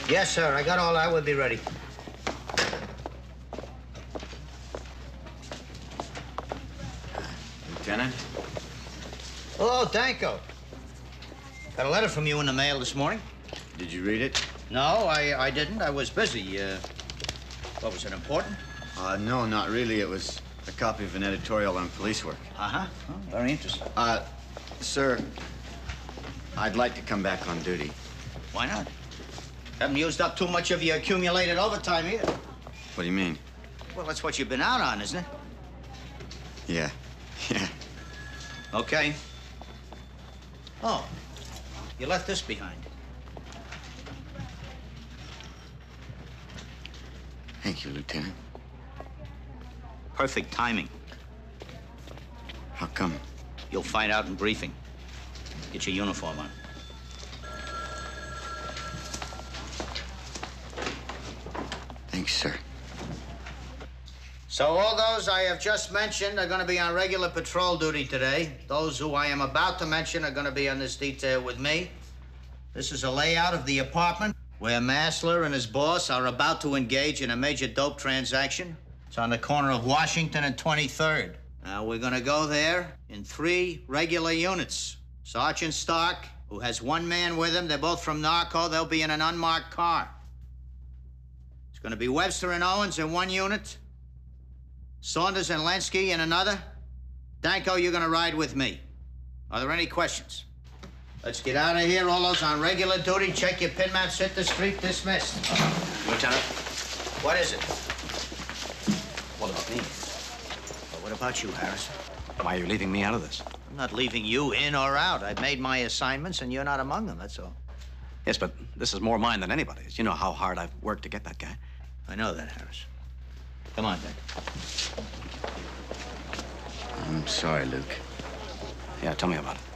Yes, sir. I got all that. We'll be ready. Lieutenant? Hello, Danko. Got a letter from you in the mail this morning. Did you read it? No, I didn't. I was busy. What, was it important? No, not really. It was a copy of an editorial on police work. Uh-huh. Oh, very interesting. Sir, I'd like to come back on duty. Why not? Haven't used up too much of your accumulated overtime either. What do you mean? Well, that's what you've been out on, isn't it? Yeah. Yeah. Okay. Oh, you left this behind. Thank you, Lieutenant. Perfect timing. How come? You'll find out in briefing. Get your uniform on. Thanks, sir. So all those I have just mentioned are going to be on regular patrol duty today. Those who I am about to mention are going to be on this detail with me. This is a layout of the apartment where Massler and his boss are about to engage in a major dope transaction. It's on the corner of Washington and 23rd. Now, we're going to go there in 3 regular units. Sergeant Stark, who has 1 man with him. They're both from Narco. They'll be in an unmarked car. It's going to be Webster and Owens in 1 unit. Saunders and Lenski in another. Danko, you're going to ride with me. Are there any questions? Let's get out of here. All those on regular duty, check your pin maps, hit the street, dismissed. Lieutenant? What is it? What about me? Well, what about you, Harrison? Why are you leaving me out of this? I'm not leaving you in or out. I've made my assignments, and you're not among them, that's all. Yes, but this is more mine than anybody's. You know how hard I've worked to get that guy. I know that, Harris. Come on, then. I'm sorry, Luke. Yeah, tell me about it.